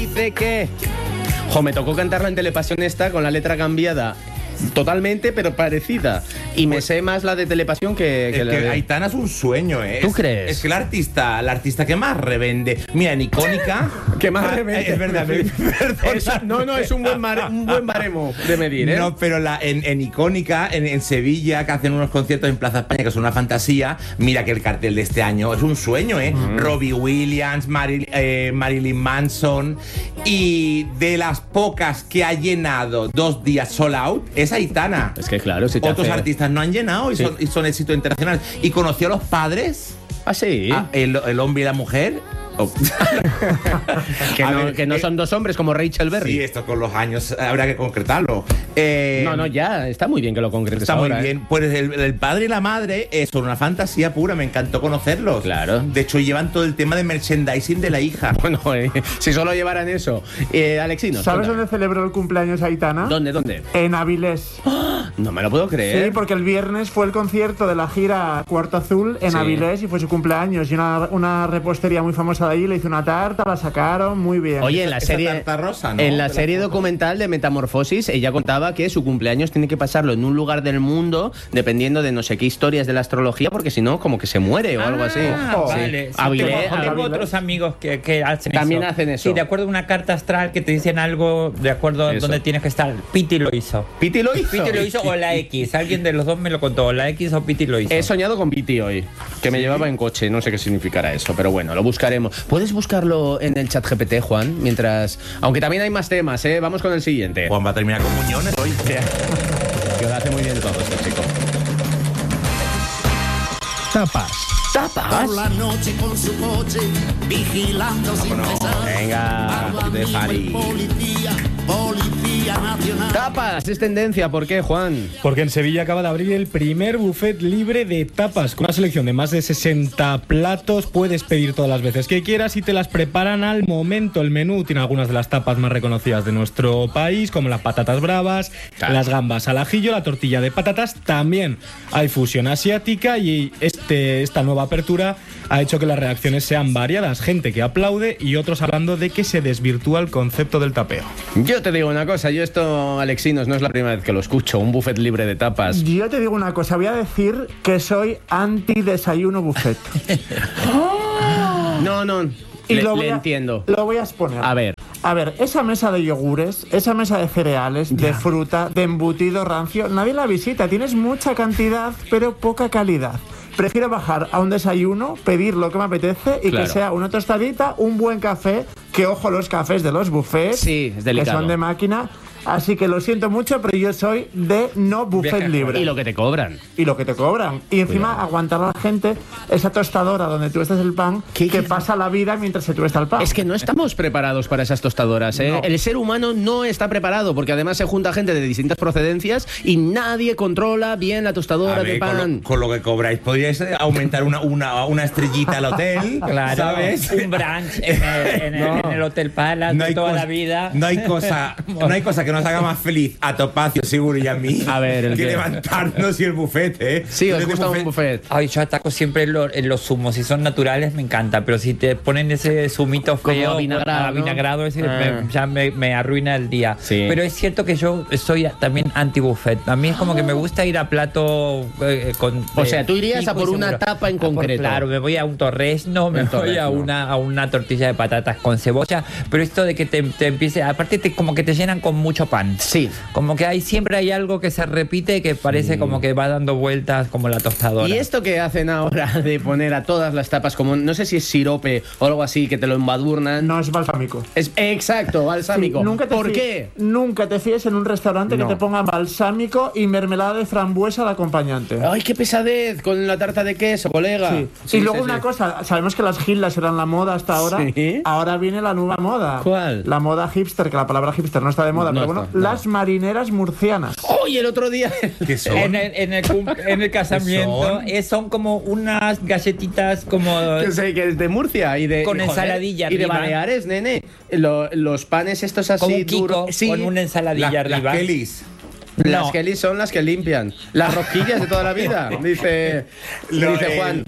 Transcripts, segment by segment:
dice que... me tocó cantarla en Telepasión esta con la letra cambiada totalmente, pero parecida. Y me sé más la de Telepasión que la de... Aitana es un sueño, ¿eh? ¿Tú crees? Es que la artista que más revende. Mira, en Icónica... que más revende. Es verdad, No, es un buen baremo de medir, ¿eh? No, pero en Icónica, en Sevilla, que hacen unos conciertos en Plaza España, que son una fantasía, mira que el cartel de este año es un sueño, ¿eh? Robbie Williams, Marilyn Manson, y de las pocas que ha llenado 2 días sold out, es Aitana. Es que claro, si te otros artistas no han llenado y son éxitos internacionales. Y conoció a los padres. Ah, sí. El hombre y la mujer. Que no son 2 hombres como Rachel Berry. Sí, esto con los años habrá que concretarlo. Ya está muy bien que lo concretes. Está ahora, muy bien. Pues el padre y la madre son una fantasía pura. Me encantó conocerlos. Claro. De hecho, llevan todo el tema de merchandising de la hija. Bueno, si solo llevaran eso. Alexino, ¿sabes dónde celebró el cumpleaños Aitana? ¿Dónde? En Avilés. No me lo puedo creer. Sí, porque el viernes fue el concierto de la gira Cuarto Azul en Avilés y fue su cumpleaños. Y una repostería muy famosa de allí le hizo una tarta, la sacaron muy bien. Oye, en la serie tarta rosa, ¿no? En la serie documental de Metamorfosis, ella contaba que su cumpleaños tiene que pasarlo en un lugar del mundo, dependiendo de no sé qué historias de la astrología, porque si no, como que se muere o algo así. Vale. Sí, tengo otros amigos que hacen también hacen eso. Sí, de acuerdo a una carta astral que te dicen algo de acuerdo a dónde tienes que estar. Piti lo hizo. ¿Piti lo hizo o la X? Alguien de los dos me lo contó. La X o Piti lo hizo. He soñado con Piti hoy, que me llevaba en coche. No sé qué significará eso, pero bueno, lo buscaremos. ¿Puedes buscarlo en el chat GPT, Juan? Mientras... Aunque también hay más temas, ¿eh? Vamos con el siguiente. Juan va a terminar con muñones hoy. Que lo hace muy bien todo este chico. Tapas. Por la noche con su coche, vigilando sin cesar. Venga, de Fari. Policía Nacional. Tapas, es tendencia. ¿Por qué, Juan? Porque en Sevilla acaba de abrir el primer buffet libre de tapas. Con una selección de más de 60 platos, puedes pedir todas las veces que quieras y te las preparan al momento. El menú tiene algunas de las tapas más reconocidas de nuestro país, como las patatas bravas, las gambas al ajillo, la tortilla de patatas. También hay fusión asiática y esta nueva apertura ha hecho que las reacciones sean variadas. Gente que aplaude y otros hablando de que se desvirtúa el concepto del tapeo. Yo te digo una cosa, yo esto, Alexinos, no es la primera vez que lo escucho, un buffet libre de tapas. Yo te digo una cosa, voy a decir que soy anti-desayuno buffet. No, y le entiendo. Lo voy a exponer. A ver, esa mesa de yogures, esa mesa de cereales, de fruta, de embutido rancio, nadie la visita. Tienes mucha cantidad, pero poca calidad. Prefiero bajar a un desayuno, pedir lo que me apetece y que sea una tostadita, un buen café, que ojo los cafés de los buffets, sí, es delicado, que son de máquina. Así que lo siento mucho, pero yo soy de no buffet libre. Y lo que te cobran. Y encima aguantar a la gente esa tostadora donde tú estás el pan, que pasa la vida mientras se tuesta el pan. Es que no estamos preparados para esas tostadoras, ¿eh? No. El ser humano no está preparado, porque además se junta gente de distintas procedencias y nadie controla bien la tostadora de pan. Con lo que cobráis, podríais aumentar una estrellita al hotel, claro, ¿sabes? Un brunch en el Hotel Palace de toda la vida. No hay cosa que nos haga más feliz a Topacio, seguro, y a mí, a ver, que levantarnos y el buffet, ¿eh? Sí, os gusta un buffet. Ay, yo ataco siempre en los zumos. Si son naturales, me encanta. Pero si te ponen ese zumito feo, vinagrado, ya me arruina el día. Sí. Pero es cierto que yo soy también anti-buffet. A mí es como que me gusta ir a plato con... O sea, tú irías a por una tapa en concreto. Claro, me voy a un torrezno, voy a una tortilla de patatas con cebolla. Pero esto de que te empiece... Aparte, como que te llenan con mucho pan. Sí. Como que siempre hay algo que se repite que parece como que va dando vueltas como la tostadora. Y esto que hacen ahora de poner a todas las tapas como, no sé si es sirope o algo así, que te lo embadurnan. No, es balsámico. Exacto, balsámico. Sí, ¿por qué? Nunca te fíes en un restaurante que te ponga balsámico y mermelada de frambuesa al acompañante. Ay, qué pesadez con la tarta de queso, colega. Sí. Y luego una cosa, sabemos que las gildas eran la moda hasta ahora. ¿Sí? Ahora viene la nueva moda. ¿Cuál? La moda hipster, que la palabra hipster no está de moda, pero bueno, las marineras murcianas. ¡Oye, el otro día! ¿Qué son? En el casamiento son como unas galletitas como... Que es de Murcia y de... Con ensaladilla y de Baleares, nene. Los panes estos así como un Kiko, duros. Sí. Con una ensaladilla arriba. Las Kellys. Las Kellys son las que limpian. Las rosquillas de toda la vida, dice Juan.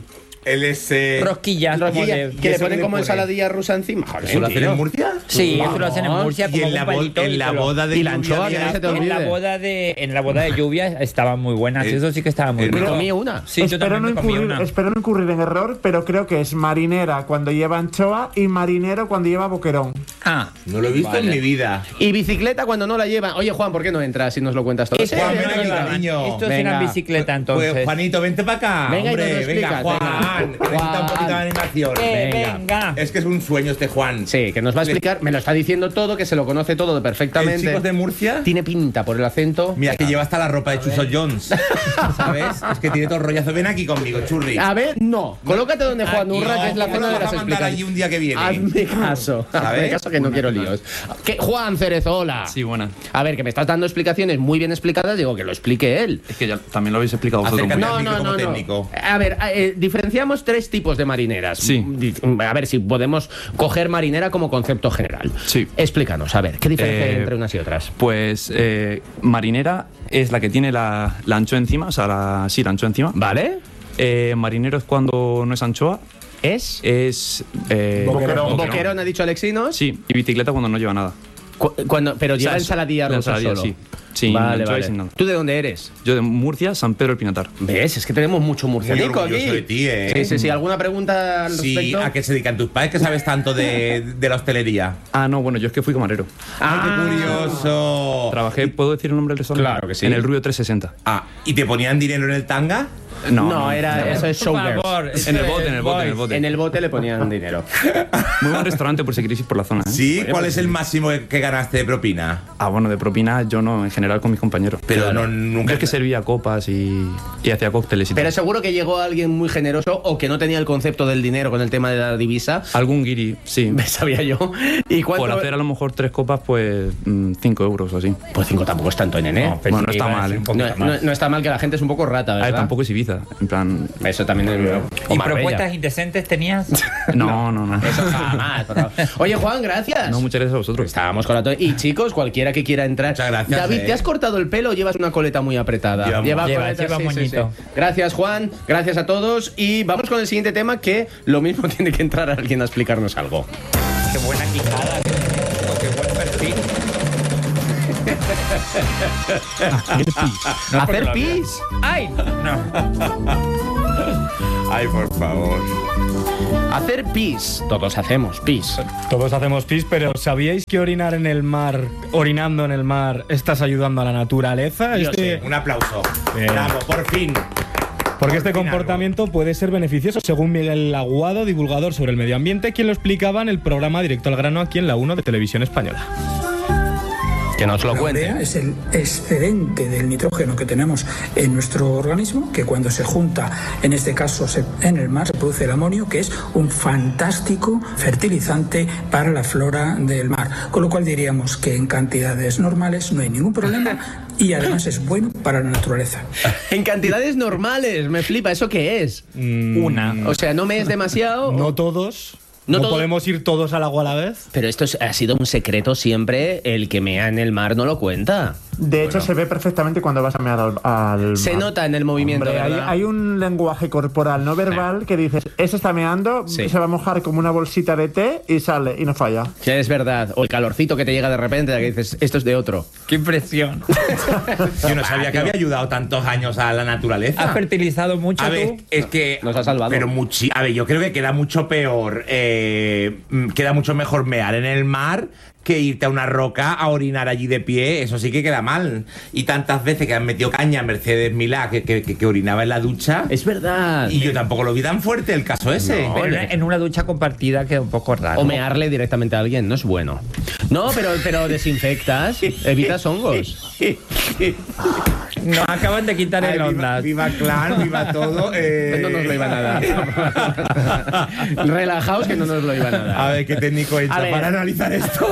Él es... Rosquillas. Que le ponen como ensaladilla rusa encima. Joder, ¿Eso lo hacen en Murcia? Sí, eso lo hacen en Murcia. Y en la boda de y la anchoa, lluvia, que no se te olvide. En la boda de lluvia estaban muy buenas. Eso sí que estaba muy Me bueno. comí una. Sí, yo también me comí una. Espero no incurrir en error, pero creo que es marinera cuando lleva anchoa y marinero cuando lleva boquerón. No lo he visto en mi vida. Y bicicleta cuando no la llevan. Oye, Juan, ¿por qué no entras si nos lo cuentas todo? Juan, ven aquí, cariño. Esto es una bicicleta, entonces. Pues, Juanito, vente para acá. Venga, hombre, y nos lo venga, explicas, Juan. venga. Necesita un poquito de animación. Venga. Es que es un sueño este Juan. Sí, que nos va a explicar. Me lo está diciendo todo, que se lo conoce todo perfectamente. ¿El chico de Murcia? Tiene pinta por el acento. Mira, que lleva hasta la ropa de Chuso Jones. ¿Sabes? Es que tiene todo el rollazo. Ven aquí conmigo, churri. A ver, no. Colócate donde Juan Urra, que es la zona de las explicaciones. allí un día que viene. Hazme caso. Hazme caso que no quiero líos. Juan Cerezola. Sí, buena. A ver, que me estás dando explicaciones muy bien explicadas. Digo, que lo explique él. Es que ya también lo habéis explicado vosotros. Acércate al micro como técnico. A ver, diferenciamos 3 tipos de marineras. Sí. A ver si podemos coger marinera como concepto general. Sí. Explícanos, a ver, ¿qué diferencia hay entre unas y otras? Pues marinera es la que tiene la anchoa encima, o sea, la anchoa encima. ¿Vale? Marinero es cuando no es anchoa. ¿Es? Boquerón, ha dicho Alexinos. Sí, y bicicleta cuando no lleva nada. Pero lleva O sea, ensaladilla la rusa ensaladilla, solo. sí. Sin Vale, anchoa y vale. sin nada. ¿Tú de dónde eres? Yo de Murcia, San Pedro del Pinatar. ¿Ves? Es que tenemos mucho murcianico Muy orgulloso aquí. de ti, ¿eh? Sí, sí, sí. ¿Alguna pregunta al Sí, respecto? ¿a qué se dedican tus padres que sabes tanto de la hostelería? Ah, no, bueno, yo es que fui camarero. ¡Ay, qué curioso! Trabajé, ¿puedo decir el nombre del restaurante? Claro que sí. En el Rubio 360. ¿Y te ponían dinero en el tanga? No, eso es showgirls. En el bote. En el bote le ponían dinero. Muy buen restaurante por si queréis ir por la zona, ¿eh? Sí, ¿cuál es el máximo que ganaste de propina? Ah, bueno, de propina yo no, en general con mis compañeros. Pero Claro. nunca. Yo es que servía copas y hacía cócteles y Pero tal. seguro que llegó alguien muy generoso o que no tenía el concepto del dinero con el tema de la divisa. Algún guiri, sí. Me sabía yo. ¿Y cuánto? Por hacer a lo mejor 3 copas, pues 5 euros o así. Pues 5 tampoco es tanto, nene. No, bueno, no está mal, ¿eh? No está mal, que la gente es un poco rata, A ¿verdad? ver, tampoco es Ibiza. En plan. Eso también es... ¿Y propuestas indecentes tenías? No. Eso jamás, por favor. Oye, Juan, gracias. No, muchas gracias a vosotros. Estábamos con la Y chicos, cualquiera que quiera entrar. Muchas gracias, David, ¿te has cortado el pelo o llevas una coleta muy apretada? Lleva moñito. Gracias, Juan. Gracias a todos. Y vamos con el siguiente tema, que lo mismo tiene que entrar alguien a explicarnos algo. Qué buena quijada. Qué buen perfil. ¿Hacer pis? ¡Ay! No. Ay, por favor. Hacer pis. Todos hacemos pis. Todos hacemos pis, pero ¿sabíais que orinar en el mar, orinando en el mar, estás ayudando a la naturaleza? Un aplauso. Bien. Bravo, por fin. Porque este Por fin comportamiento puede ser beneficioso, según Miguel Aguado, divulgador sobre el medio ambiente, quien lo explicaba en el programa Directo al Grano aquí en la 1 de Televisión Española. Que nos lo La cuente. urea es el excedente del nitrógeno que tenemos en nuestro organismo, que cuando se junta, en este caso en el mar, se produce el amonio, que es un fantástico fertilizante para la flora del mar. Con lo cual diríamos que en cantidades normales no hay ningún problema y además es bueno para la naturaleza. En cantidades normales, me flipa. ¿Eso qué es? Una. O sea, no me es demasiado. No todos. No No, todos. podemos ir todos al agua a la vez. Pero esto ha sido un secreto siempre. El que mea en el mar no lo cuenta. De hecho, se ve perfectamente cuando vas a mear al Se mar. nota en el movimiento, Hombre, ¿verdad? hay un lenguaje corporal no verbal que dices, ese está meando, Sí. se va a mojar como una bolsita de té y sale y no falla. Sí, es verdad. O el calorcito que te llega de repente, que dices, esto es de otro. ¡Qué impresión! Yo no sabía que había ayudado tantos años a la naturaleza. ¿Has fertilizado mucho A ver, tú? es que... Nos ha salvado. Pero a ver, yo creo que queda mucho peor, queda mucho mejor mear en el mar que irte a una roca a orinar allí de pie. Eso sí que queda mal. Y tantas veces que han metido caña a Mercedes Milá que orinaba en la ducha. Es verdad. Y yo tampoco lo vi tan fuerte el caso ese. No. Pero en una ducha compartida queda un poco raro. O mearle directamente a alguien, no es bueno. No, pero desinfectas, evitas hongos. Nos acaban de quitar el Ay, onda. viva Clan, viva todo. No nos lo iban a dar. Relajaos que no nos lo iban a dar. A ver qué técnico A entra ver. para analizar esto.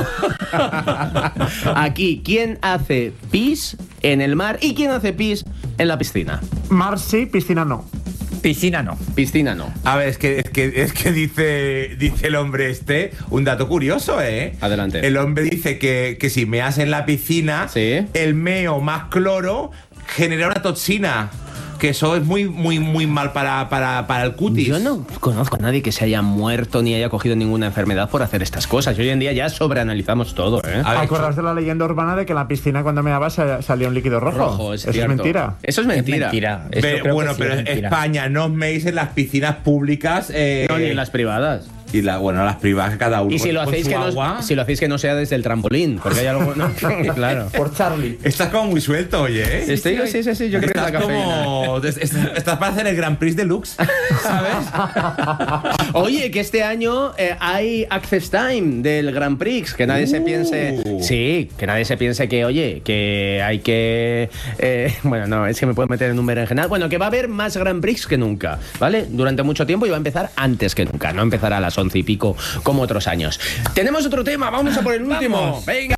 Aquí, ¿quién hace pis en el mar y quién hace pis en la piscina? Mar sí, piscina no. Piscina no. Piscina no. A ver, es que dice el hombre un dato curioso, ¿eh? Adelante. El hombre dice que si meas en la piscina, Sí. el meo más cloro genera una toxina que eso es muy mal para el cutis. Yo no conozco a nadie que se haya muerto ni haya cogido ninguna enfermedad por hacer estas cosas. Hoy en día ya sobreanalizamos todo, ¿eh? ¿Acordaos de la leyenda urbana de que en la piscina cuando meaba salía un líquido rojo? Eso es mentira. Eso es mentira. Pero España, no os meéis en las piscinas públicas. No, ni en las privadas. Y las privadas cada uno. Y si lo hacéis que no sea desde el trampolín, porque hay algo. No, claro. Por Charlie. Estás como muy suelto, oye, ¿eh? Sí, yo creo que la cafeína. Estás para hacer el Grand Prix Deluxe, ¿sabes? Oye, que este año hay Access Time del Grand Prix, que nadie se piense. Sí, que nadie se piense que, oye, que hay que. Bueno, no, es que me puedo meter en un berenjenal. Bueno, que va a haber más Grand Prix que nunca, ¿vale? Durante mucho tiempo y va a empezar antes que nunca, no empezará a las 11 y pico como otros años. Tenemos otro tema, vamos a por el último. ¡Vamos! ¡Venga!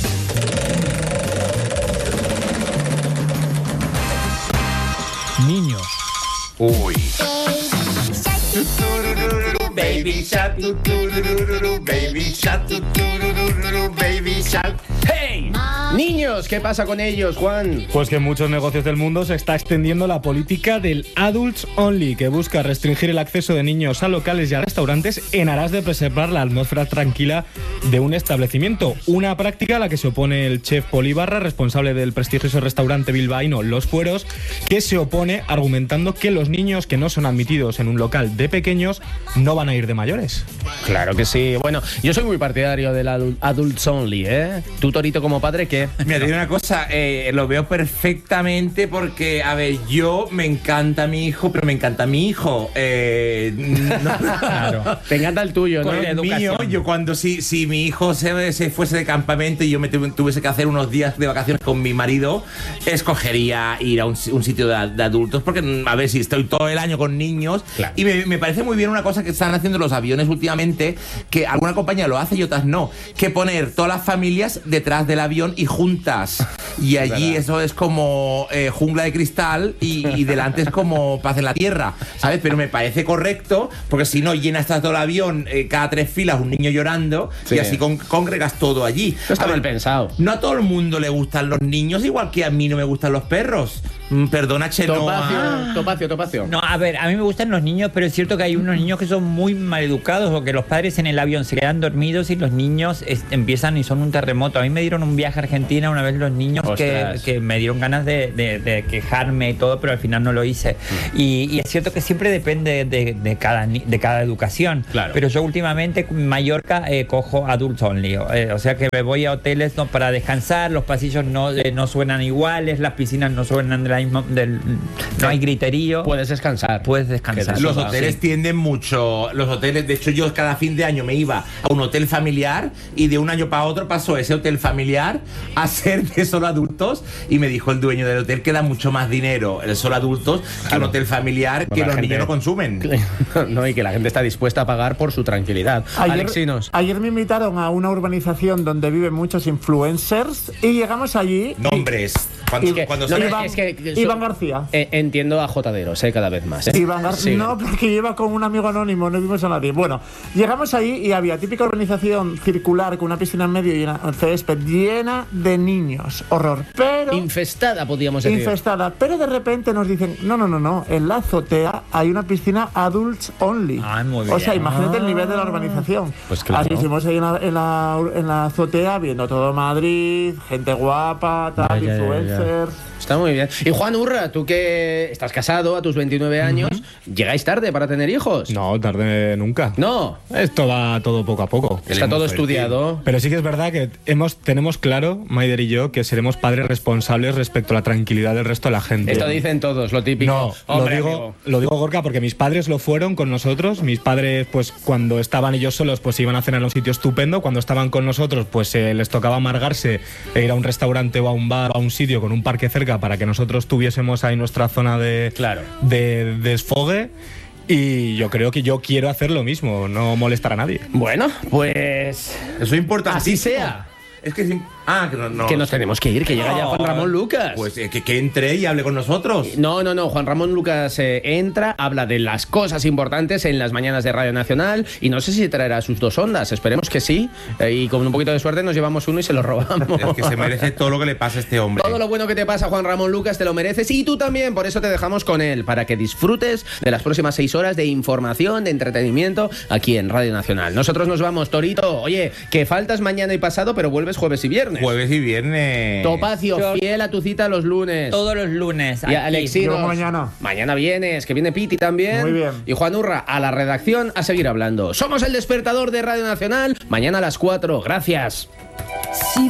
Niños. Uy. Baby shark, baby shark, baby shark. ¡Hey! Niños, ¿qué pasa con ellos, Juan? Pues que en muchos negocios del mundo se está extendiendo la política del Adults Only, que busca restringir el acceso de niños a locales y a restaurantes en aras de preservar la atmósfera tranquila de un establecimiento. Una práctica a la que se opone el chef Pol Ibarra, responsable del prestigioso restaurante bilbaíno Los Fueros, que se opone argumentando que los niños que no son admitidos en un local de pequeños no van a ir de mayores. Claro que sí. Bueno, yo soy muy partidario del Adults Only, ¿eh? ¿Tú, Torito, como padre, qué? Mira, te digo una cosa, lo veo perfectamente porque, a ver, yo me encanta mi hijo, pero me encanta mi hijo. Claro. Te encanta el tuyo, ¿no? El mío, yo cuando si mi hijo se fuese de campamento y yo me tuviese que hacer unos días de vacaciones con mi marido, escogería ir a un sitio de adultos porque, a ver, si estoy todo el año con niños. Claro. Y me parece muy bien una cosa que están haciendo los aviones últimamente, que alguna compañía lo hace y otras no, que poner todas las familias detrás del avión y juntas. Y allí eso es como jungla de cristal y delante es como paz en la tierra, ¿sabes? Pero me parece correcto porque si no llenas todo el avión, cada 3 filas un niño llorando y así congregas todo allí. No está mal pensado. No a todo el mundo le gustan los niños, igual que a mí no me gustan los perros. Perdona, Chenoa. Topacio. No, a ver, a mí me gustan los niños, pero es cierto que hay unos niños que son muy maleducados o que los padres en el avión se quedan dormidos y los niños empiezan y son un terremoto. A mí me dieron un viaje a Argentina una vez los niños que me dieron ganas de quejarme y todo, pero al final no lo hice. Y es cierto que siempre depende de cada educación. Claro. Pero yo últimamente en Mallorca cojo Adults Only. O sea que me voy a hoteles para descansar, los pasillos no suenan iguales, las piscinas no suenan de la misma, no hay griterío. Puedes descansar. Los hoteles tienden mucho. Los hoteles, de hecho, yo cada fin de año me iba a un hotel familiar y de un año para otro pasó ese hotel familiar a ser de solo adultos y me dijo el dueño del hotel que da mucho más dinero el solo adultos que un hotel familiar que los niños no consumen. No, y que la gente está dispuesta a pagar por su tranquilidad. Ayer me invitaron a una urbanización donde viven muchos influencers y llegamos allí. Nombres. Iván García. Entiendo a jotaderos, cada vez más. Iván García. No, porque iba con un amigo anónimo, no vimos a nadie. Bueno, llegamos ahí y había típica urbanización circular con una piscina en medio y un césped llena de niños. Horror. Pero infestada, podríamos decir. Infestada. Pero de repente nos dicen, no. En la azotea hay una piscina Adults Only. Muy bien. O sea, imagínate el nivel de la urbanización. Pues claro. Así hicimos ahí en la azotea viendo todo Madrid, gente guapa, tal, influencers. Está muy bien. Y Juan Urra, tú que estás casado a tus 29 años, ¿llegáis tarde para tener hijos? No, tarde nunca. No. Esto va todo poco a poco. Está todo estudiado. Pero sí que es verdad que tenemos claro, Maider y yo, que seremos padres responsables respecto a la tranquilidad del resto de la gente. Esto dicen todos, lo típico. No, hombre, lo digo, Gorka, porque mis padres lo fueron con nosotros. Mis padres, pues cuando estaban ellos solos, pues iban a cenar a un sitio estupendo. Cuando estaban con nosotros, pues les tocaba amargarse e ir a un restaurante o a un bar o a un sitio con un parque cerca para que nosotros tuviésemos ahí nuestra zona de desfogue. Y yo creo que yo quiero hacer lo mismo, no molestar a nadie. Bueno, pues eso es importante. Así sea. Es que Ah, que no. Que nos tenemos que ir, que llega ya Juan Ramón Lucas. Pues que entre y hable con nosotros. No. Juan Ramón Lucas entra, habla de las cosas importantes en las mañanas de Radio Nacional y no sé si traerá sus 2 ondas. Esperemos que sí. Y con un poquito de suerte nos llevamos uno y se lo robamos. Es que se merece todo lo que le pasa a este hombre. Todo lo bueno que te pasa, Juan Ramón Lucas, te lo mereces y tú también. Por eso te dejamos con él, para que disfrutes de las próximas 6 horas de información, de entretenimiento aquí en Radio Nacional. Nosotros nos vamos, Torito. Oye, que faltas mañana y pasado, pero vuelves jueves y viernes. Jueves y viernes. Topacio, fiel a tu cita los lunes. Todos los lunes. Y Alexinos, mañana vienes, que viene Piti también. Muy bien. Y Juan Urra, a la redacción, a seguir hablando. Somos el despertador de Radio Nacional. Mañana a las 4. Gracias. Si